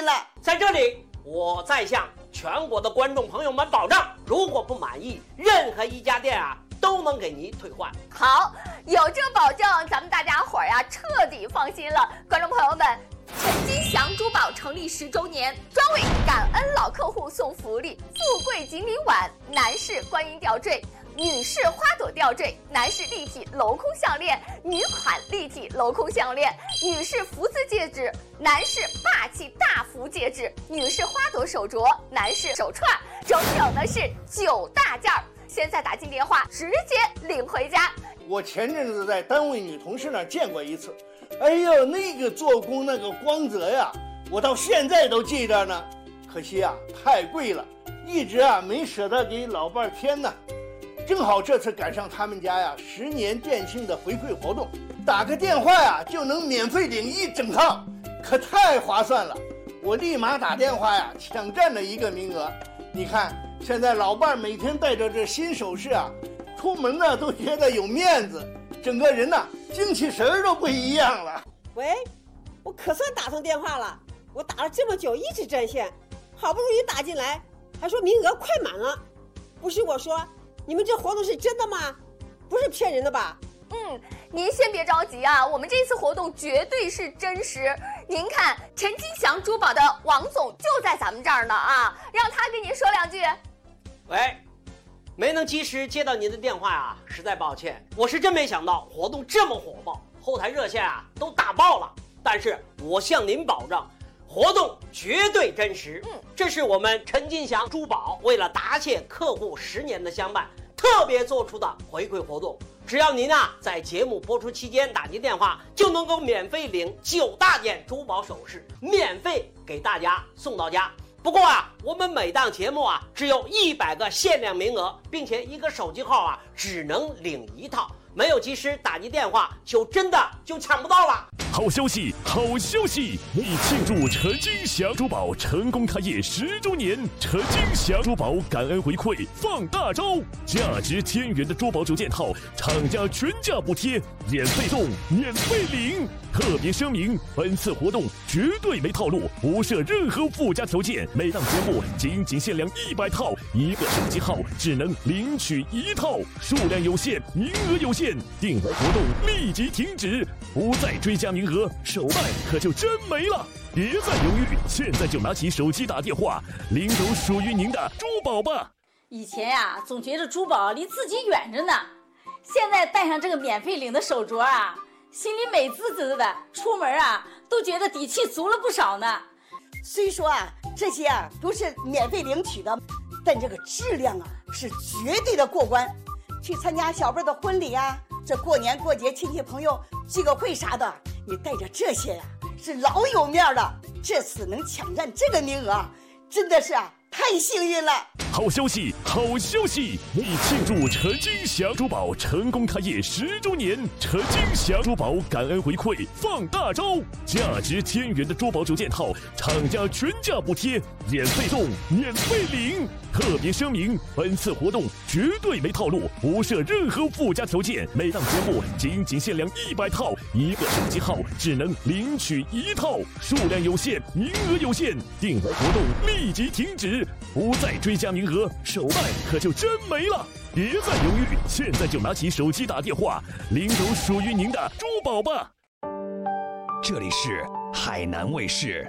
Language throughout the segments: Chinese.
了。 在这里，我再向全国的观众朋友们保障，如果不满意，任何一家店都能给您退换。 好，有这个保证，咱们大家伙彻底放心了。观众朋友们，陈金祥珠宝成立10周年，专为感恩老客户送福利：富贵锦鲤碗、男士观音吊坠、女士花朵吊坠、男士立体镂空项链、女款立体镂空项链、女士福字戒指、男士霸气大福戒指、女士花朵手镯、男士手串，整整的是9大件。现在打进电话，直接领回家。 我前阵子在单位女同事那儿见过一次，哎呦，那个做工那个光泽呀，我到现在都记着呢。可惜太贵了，一直没舍得给老伴添呢。正好这次赶上他们家10年店庆的回馈活动，打个电话就能免费领1整套，可太划算了。我立马打电话抢占了一个名额。你看现在老伴每天带着这新首饰出门都觉得有面子，整个人精气神都不一样了。 喂，我可算打通电话了，我打了这么久一直占线，好不容易打进来，还说名额快满了。不是我说，你们这活动是真的吗？不是骗人的吧？ 您先别着急我们这次活动绝对是真实。您看，陈金祥珠宝的王总就在咱们这儿呢让他跟您说2句。 喂，没能及时接到您的电话实在抱歉。我是真没想到活动这么火爆，后台热线都打爆了。但是我向您保证，活动绝对真实。这是我们陈金祥珠宝为了答谢客户10年的相伴，特别做出的回馈活动。只要您在节目播出期间打进电话，就能够免费领9大件珠宝首饰，免费给大家送到家。不过我们每档节目只有100个限量名额，并且一个手机号只能领1套，没有及时打进电话，真的抢不到了。 好消息，好消息！为庆祝陈金祥珠宝成功开业10周年，陈金祥珠宝感恩回馈放大招，价值1000元的珠宝9件套，厂家全价补贴，免费送，免费领。特别声明，本次活动绝对没套路，不设任何附加条件，每档节目仅限量100套，一个手机号只能领取1套，数量有限，名额有限，订买活动立即停止，不再追加名额，手办可就真没了。别再犹豫，现在就拿起手机打电话，领走属于您的珠宝吧。 以前总觉得珠宝离自己远着呢，现在带上这个免费领的手镯心里美滋滋的，出门都觉得底气足了不少呢。 虽说这些都是免费领取的，但这个质量是绝对的过关。去参加小辈的婚礼这过年过节亲戚朋友聚个会啥的，你带着这些是老有面了。这次能抢占这个名额，真的是太幸运了。 好消息，好消息！为庆祝陈金祥珠宝成功开业10周年，陈金祥珠宝感恩回馈放大招，价值1000元的珠宝9件套，厂家全价补贴，免费送，免费领。特别声明，本次活动绝对没套路，不设任何附加条件，每档节目仅限量100套，一个手机号只能领取1套，数量有限，名额有限，订买活动立即停止，不再追加名额，手办可就真没了。别再犹豫，现在就拿起手机打电话，领走属于您的珠宝吧。 这里是海南卫视。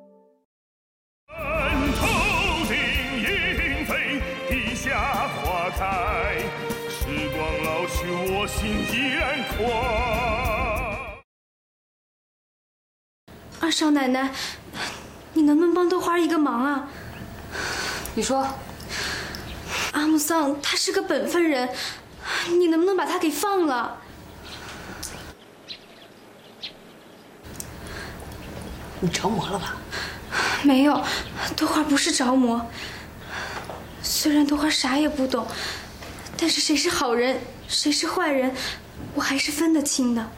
地下花开，时光老去，我心依然宽。 二少奶奶，你能不能帮豆花一个忙你说， 阿木桑他是个本分人，你能不能把他给放了？ 你着魔了吧？ 没有，豆花不是着魔。虽然豆花啥也不懂，但是谁是好人，谁是坏人，我还是分得清的。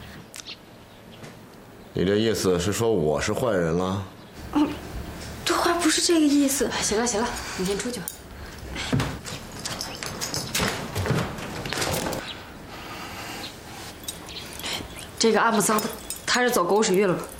你这意思是说我是坏人了？ 豆花不是这个意思。 行了行了，你先出去吧。这个阿木桑他是走狗屎运了吧？